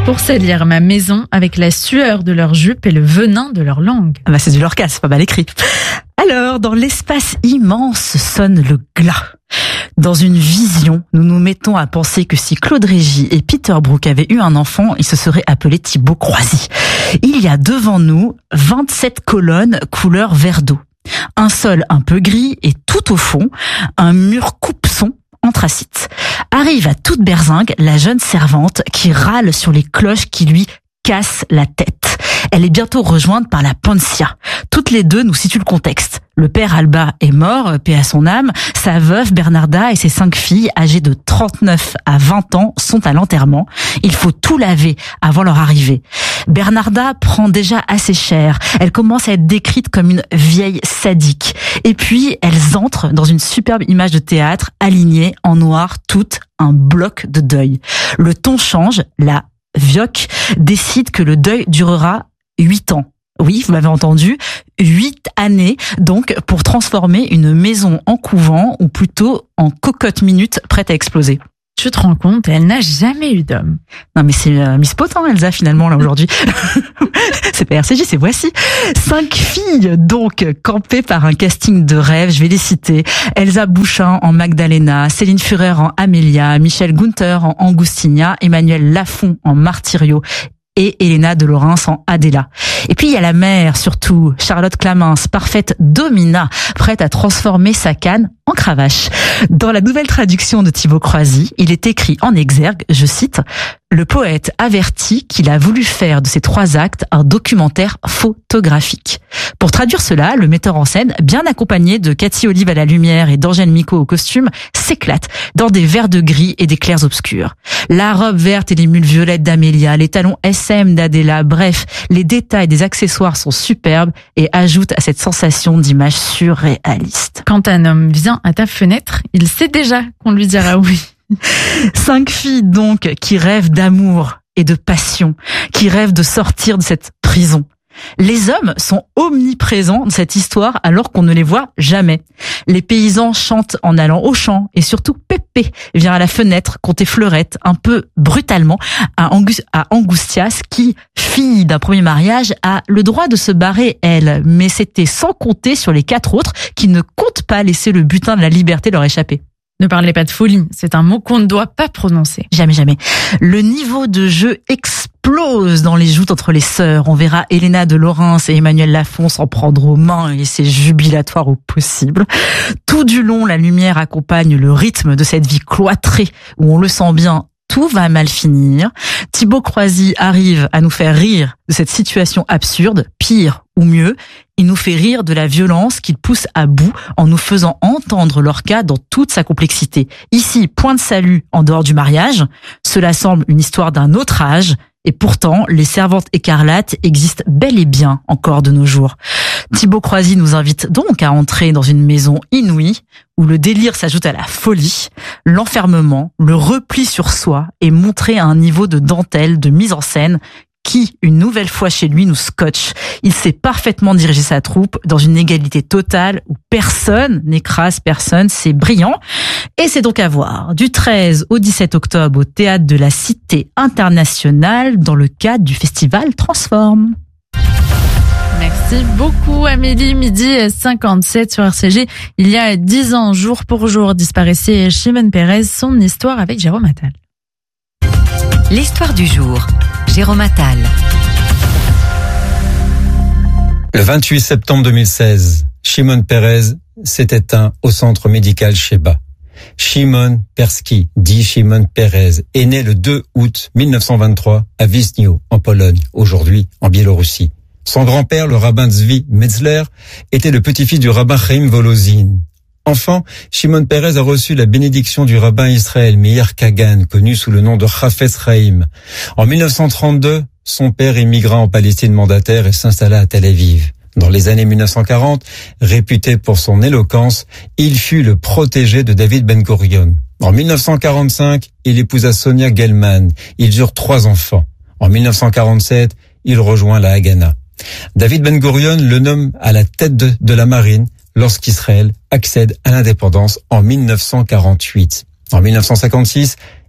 Pour salir ma maison avec la sueur de leur jupe et le venin de leur langue. Ah bah c'est du Lorca, c'est pas mal écrit. Alors, dans l'espace immense sonne le glas. Dans une vision, nous nous mettons à penser que si Claude Régis et Peter Brook avaient eu un enfant, il se serait appelé Thibaut Croisy. Il y a devant nous 27 colonnes couleur vert d'eau. Un sol un peu gris et tout au fond, un mur coupe-son anthracite. Arrive à toute berzingue la jeune servante qui râle sur les cloches qui lui cassent la tête. Elle est bientôt rejointe par la Pancia. Toutes les deux nous situent le contexte. Le père Alba est mort, paix à son âme. Sa veuve Bernarda et ses 5 filles, âgées de 39 à 20 ans, sont à l'enterrement. Il faut tout laver avant leur arrivée. Bernarda prend déjà assez cher. Elle commence à être décrite comme une vieille sadique. Et puis, elles entrent dans une superbe image de théâtre, alignées en noir, toutes un bloc de deuil. Le ton change, la Vioque décide que le deuil durera 8 ans. Oui, vous m'avez entendu, 8 années, donc, pour transformer une maison en couvent, ou plutôt en cocotte minute prête à exploser. Tu te rends compte, elle n'a jamais eu d'homme. Non mais c'est Miss Pot, hein, Elsa, finalement, là, aujourd'hui. C'est pas RCJ, c'est Voici. 5 filles, donc, campées par un casting de rêve, je vais les citer. Elsa Bouchin en Magdalena, Céline Führer en Amélia, Michel Gunther en Angustina, Emmanuel Lafont en Martirio, et Elena de Laurens en Adela. Et puis il y a la mère, surtout, Charlotte Clamens, parfaite domina, prête à transformer sa canne en cravache. Dans la nouvelle traduction de Thibaut Croisy, il est écrit en exergue, je cite, « Le poète avertit qu'il a voulu faire de ces 3 actes un documentaire photographique. » Pour traduire cela, le metteur en scène, bien accompagné de Cathy Olive à la lumière et d'Angèle Micot au costume, s'éclate dans des verts de gris et des clairs obscurs. La robe verte et les mules violettes d'Amélia, les talons SM d'Adela, bref, les détails des accessoires sont superbes et ajoutent à cette sensation d'image surréaliste. Quand un homme vient à ta fenêtre, il sait déjà qu'on lui dira oui. 5 filles donc qui rêvent d'amour et de passion, qui rêvent de sortir de cette prison. Les hommes sont omniprésents dans cette histoire alors qu'on ne les voit jamais. Les paysans chantent en allant au champ et surtout Pépé vient à la fenêtre compter fleurette un peu brutalement à Angustias qui, fille d'un premier mariage, a le droit de se barrer elle. Mais c'était sans compter sur les 4 autres qui ne comptent pas laisser le butin de la liberté leur échapper. Ne parlez pas de folie, c'est un mot qu'on ne doit pas prononcer. Jamais, jamais. Le niveau de jeu explose dans les joutes entre les sœurs. On verra Elena de Laurens et Emmanuel Lafont s'en prendre aux mains et c'est jubilatoire au possible. Tout du long, la lumière accompagne le rythme de cette vie cloîtrée où on le sent bien, tout va mal finir. Thibaut Croisy arrive à nous faire rire de cette situation absurde, pire ou mieux, il nous fait rire de la violence qu'il pousse à bout en nous faisant entendre leur cas dans toute sa complexité. Ici, point de salut en dehors du mariage, cela semble une histoire d'un autre âge, et pourtant, les servantes écarlates existent bel et bien encore de nos jours. Thibaut Croisy nous invite donc à entrer dans une maison inouïe où le délire s'ajoute à la folie, l'enfermement, le repli sur soi est montré à un niveau de dentelle, de mise en scène qui, une nouvelle fois chez lui, nous scotche. Il sait parfaitement diriger sa troupe dans une égalité totale où personne n'écrase personne. C'est brillant. Et c'est donc à voir du 13 au 17 octobre au Théâtre de la Cité Internationale dans le cadre du festival Transforme. Merci beaucoup Amélie, 12h57 sur RCG. Il y a 10 ans, jour pour jour, disparaissait Shimon Peres, son histoire avec Jérôme Attal. L'histoire du jour. Jérôme Attal. Le 28 septembre 2016, Shimon Peres s'est éteint au centre médical Sheba. Shimon Persky, dit Shimon Peres, est né le 2 août 1923 à Wisniów, en Pologne, aujourd'hui en Biélorussie. Son grand-père, le rabbin Zvi Metzler, était le petit-fils du rabbin Chaim Volozhin. Enfant, Shimon Peres a reçu la bénédiction du rabbin Israël Meir Kagan, connu sous le nom de Chafetz Chaim. En 1932, son père émigra en Palestine mandataire et s'installa à Tel Aviv. Dans les années 1940, réputé pour son éloquence, il fut le protégé de David Ben Gurion. En 1945, il épousa Sonia Gelman. Ils eurent 3 enfants. En 1947, il rejoint la Haganah. David Ben Gurion le nomme à la tête de la marine lorsqu'Israël accède à l'indépendance en 1948. En 1956,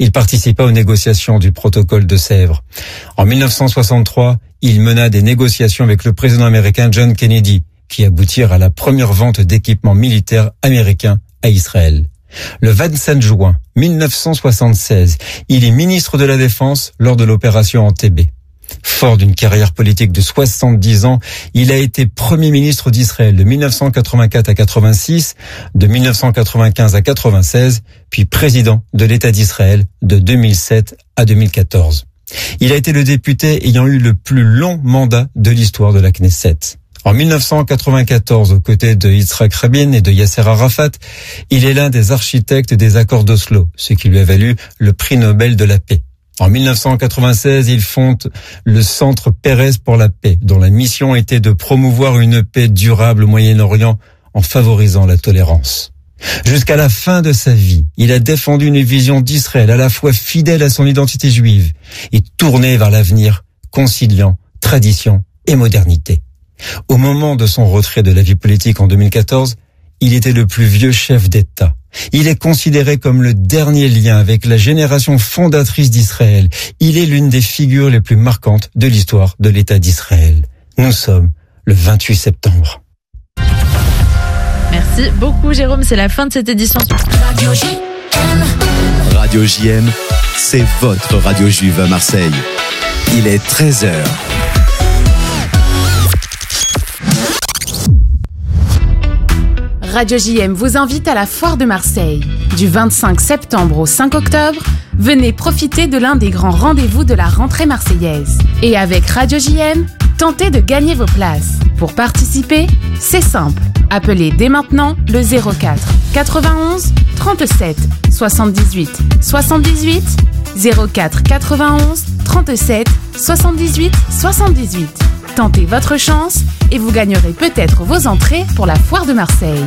Il participa aux négociations du protocole de Sèvres. En 1963, il mena des négociations avec le président américain John Kennedy, qui aboutirent à la première vente d'équipements militaires américains à Israël. Le 27 juin 1976, il est ministre de la Défense lors de l'opération Entebbe. Fort d'une carrière politique de 70 ans, il a été Premier ministre d'Israël de 1984 à 86, de 1995 à 96, puis président de l'État d'Israël de 2007 à 2014. Il a été le député ayant eu le plus long mandat de l'histoire de la Knesset. En 1994, aux côtés de Yitzhak Rabin et de Yasser Arafat, il est l'un des architectes des accords d'Oslo, ce qui lui a valu le prix Nobel de la paix. En 1996, il fonde le Centre Peres pour la paix, dont la mission était de promouvoir une paix durable au Moyen-Orient en favorisant la tolérance. Jusqu'à la fin de sa vie, il a défendu une vision d'Israël à la fois fidèle à son identité juive et tournée vers l'avenir, conciliant tradition et modernité. Au moment de son retrait de la vie politique en 2014, il était le plus vieux chef d'État. Il est considéré comme le dernier lien avec la génération fondatrice d'Israël. Il est l'une des figures les plus marquantes de l'histoire de l'État d'Israël. Nous sommes le 28 septembre. Merci beaucoup Jérôme, c'est la fin de cette édition. Radio JM, c'est votre radio juive à Marseille. Il est 13h. Radio JM vous invite à la Foire de Marseille. Du 25 septembre au 5 octobre, venez profiter de l'un des grands rendez-vous de la rentrée marseillaise. Et avec Radio JM, tentez de gagner vos places. Pour participer, c'est simple. Appelez dès maintenant le 04 91 37 78 78 04 91 37 78 78. Tentez votre chance et vous gagnerez peut-être vos entrées pour la Foire de Marseille.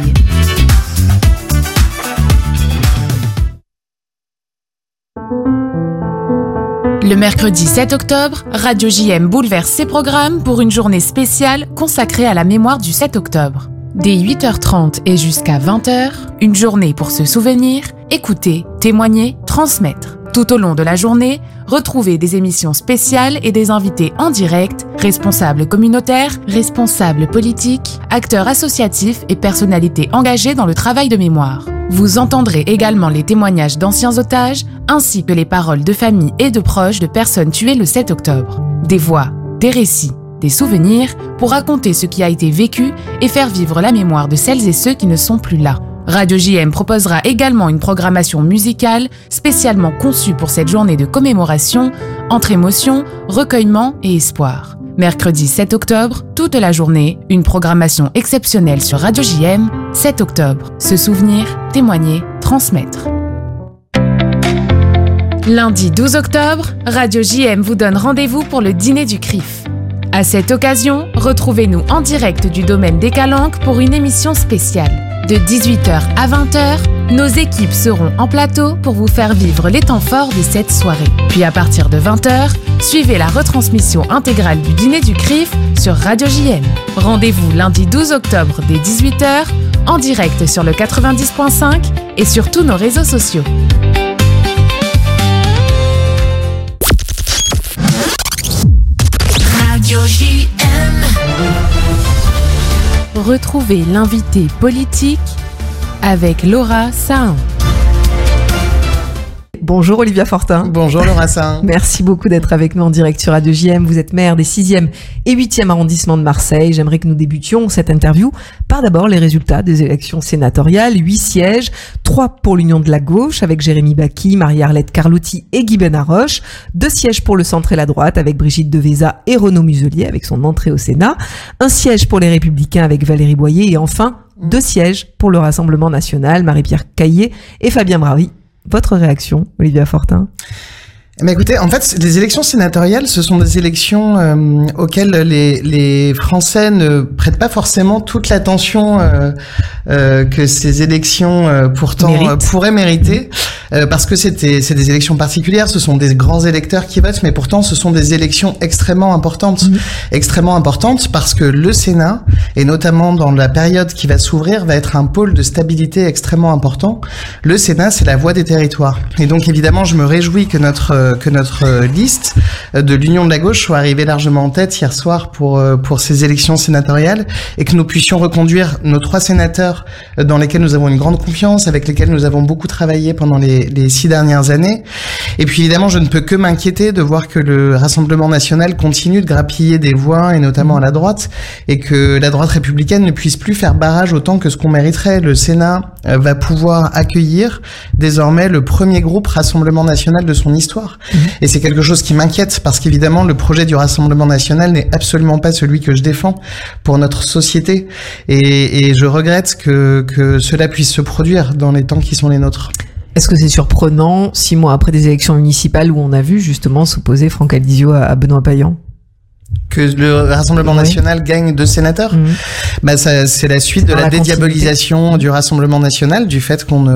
Le mercredi 7 octobre, Radio JM bouleverse ses programmes pour une journée spéciale consacrée à la mémoire du 7 octobre. Dès 8h30 et jusqu'à 20h, une journée pour se souvenir, écouter, témoigner, transmettre. Tout au long de la journée, retrouvez des émissions spéciales et des invités en direct, responsables communautaires, responsables politiques, acteurs associatifs et personnalités engagées dans le travail de mémoire. Vous entendrez également les témoignages d'anciens otages, ainsi que les paroles de familles et de proches de personnes tuées le 7 octobre. Des voix, des récits, des souvenirs pour raconter ce qui a été vécu et faire vivre la mémoire de celles et ceux qui ne sont plus là. Radio JM proposera également une programmation musicale spécialement conçue pour cette journée de commémoration entre émotion, recueillement et espoir. Mercredi 7 octobre, toute la journée, une programmation exceptionnelle sur Radio JM. 7 octobre, se souvenir, témoigner, transmettre. Lundi 12 octobre, Radio JM vous donne rendez-vous pour le dîner du CRIF. À cette occasion, retrouvez-nous en direct du domaine des Calanques pour une émission spéciale. De 18h à 20h, nos équipes seront en plateau pour vous faire vivre les temps forts de cette soirée. Puis à partir de 20h, suivez la retransmission intégrale du dîner du CRIF sur Radio JM. Rendez-vous lundi 12 octobre dès 18h, en direct sur le 90.5 et sur tous nos réseaux sociaux. Radio JM. Retrouvez l'invité politique avec Laura Sahin. Bonjour Olivia Fortin. Bonjour Laura Sahin. Merci beaucoup d'être avec nous en direct sur Radio JM. Vous êtes maire des 6e et 8e arrondissements de Marseille. J'aimerais que nous débutions cette interview par d'abord les résultats des élections sénatoriales. 8 sièges, 3 pour l'Union de la gauche avec Jérémy Bacchi, Marie-Arlette Carlotti et Guy Benaroche. 2 sièges pour le centre et la droite avec Brigitte Deveza et Renaud Muselier avec son entrée au Sénat. 1 siège pour les Républicains avec Valérie Boyer et enfin 2 sièges pour le Rassemblement national, Marie-Pierre Caillé et Fabien Bravi. Votre réaction, Olivia Fortin ? Mais écoutez, en fait, les élections sénatoriales, ce sont des élections auxquelles les Français ne prêtent pas forcément toute l'attention que ces élections pourtant pourraient mériter, parce que c'est des élections particulières, ce sont des grands électeurs qui votent, mais pourtant ce sont des élections extrêmement importantes, parce que le Sénat, et notamment dans la période qui va s'ouvrir, va être un pôle de stabilité extrêmement important. Le Sénat, c'est la voix des territoires. Et donc évidemment, je me réjouis que notre liste de l'Union de la gauche soit arrivée largement en tête hier soir pour ces élections sénatoriales, et que nous puissions reconduire nos 3 sénateurs dans lesquels nous avons une grande confiance, avec lesquels nous avons beaucoup travaillé pendant les 6 dernières années. Et puis évidemment, je ne peux que m'inquiéter de voir que le Rassemblement national continue de grappiller des voix, et notamment à la droite, et que la droite républicaine ne puisse plus faire barrage autant que ce qu'on mériterait. Le Sénat va pouvoir accueillir désormais le premier groupe Rassemblement national de son histoire. Et c'est quelque chose qui m'inquiète, parce qu'évidemment, le projet du Rassemblement national n'est absolument pas celui que je défends pour notre société. Et je regrette que cela puisse se produire dans les temps qui sont les nôtres. Est-ce que c'est surprenant, 6 mois après des élections municipales où on a vu justement s'opposer Franck Alizio à Benoît Payan? Que le Rassemblement national gagne 2 sénateurs? Bah, ça, c'est la suite de la dédiabolisation du Rassemblement national, du fait qu'on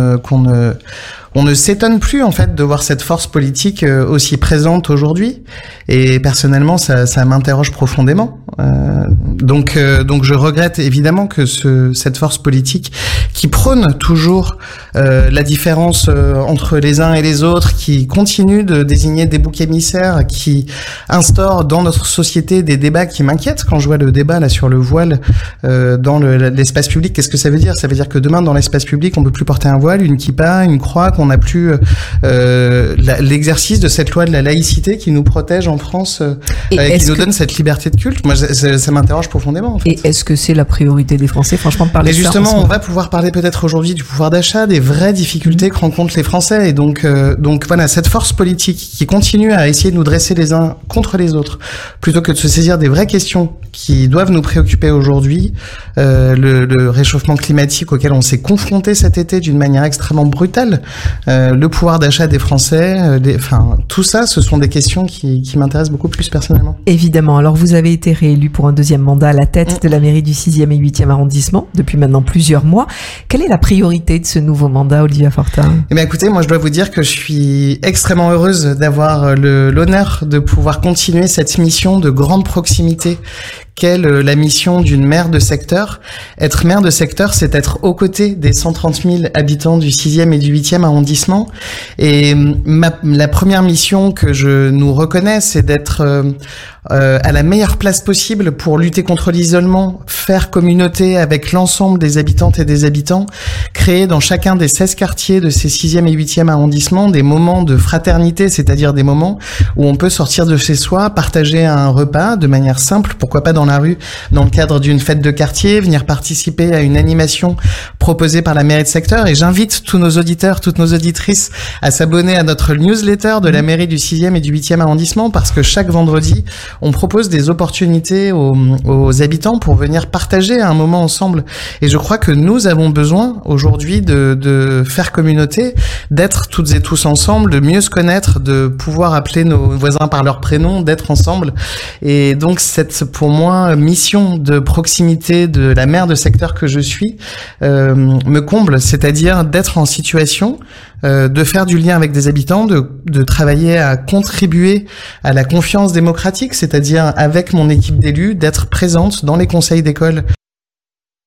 ne s'étonne plus en fait de voir cette force politique aussi présente aujourd'hui, et personnellement ça m'interroge profondément. Donc je regrette évidemment que cette force politique qui prône toujours la différence entre les uns et les autres, qui continue de désigner des boucs émissaires, qui instaure dans notre société des débats qui m'inquiètent. Quand je vois le débat là sur le voile dans l'espace public, qu'est-ce que ça veut dire? Ça veut dire que demain dans l'espace public on peut plus porter un voile, une kippa, une croix, qu'on n'a plus l'exercice de cette loi de la laïcité qui nous protège en France et qui nous donne cette liberté de culte. Moi, ça m'interroge profondément. En fait. Et est-ce que c'est la priorité des Français, franchement, de parler de ça? Et justement, on va pouvoir parler peut-être aujourd'hui du pouvoir d'achat, des vraies difficultés que rencontrent les Français. Et donc voilà, cette force politique qui continue à essayer de nous dresser les uns contre les autres, plutôt que de se saisir des vraies questions qui doivent nous préoccuper aujourd'hui, le réchauffement climatique auquel on s'est confronté cet été d'une manière extrêmement brutale, le pouvoir d'achat des Français, tout ça, ce sont des questions qui m'intéressent beaucoup plus personnellement. Évidemment. Alors, vous avez été réélu pour un 2e mandat à la tête de la mairie du 6e et 8e arrondissement depuis maintenant plusieurs mois. Quelle est la priorité de ce nouveau mandat, Olivia Fortin? Eh bien, écoutez, moi, je dois vous dire que je suis extrêmement heureuse d'avoir l'honneur de pouvoir continuer cette mission de grande proximité qu'est la mission d'une maire de secteur. Être maire de secteur, c'est être aux côtés des 130 000 habitants du 6e et du 8e arrondissement. Et la première mission que je nous reconnais, c'est d'être à la meilleure place possible pour lutter contre l'isolement, faire communauté avec l'ensemble des habitantes et des habitants, créer dans chacun des 16 quartiers de ces 6e et 8e arrondissements des moments de fraternité, c'est-à-dire des moments où on peut sortir de chez soi, partager un repas de manière simple, pourquoi pas dans la rue, dans le cadre d'une fête de quartier, venir participer à une animation proposée par la mairie de secteur. Et j'invite tous nos auditeurs, toutes nos auditrices à s'abonner à notre newsletter de la mairie du 6e et du 8e arrondissement, parce que chaque vendredi, on propose des opportunités aux habitants pour venir partager un moment ensemble. Et je crois que nous avons besoin aujourd'hui de faire communauté, d'être toutes et tous ensemble, de mieux se connaître, de pouvoir appeler nos voisins par leur prénom, d'être ensemble. Et donc cette, pour moi, mission de proximité de la maire de secteur que je suis me comble, c'est-à-dire d'être en situation de faire du lien avec des habitants, de travailler à contribuer à la confiance démocratique, c'est-à-dire avec mon équipe d'élus, d'être présente dans les conseils d'école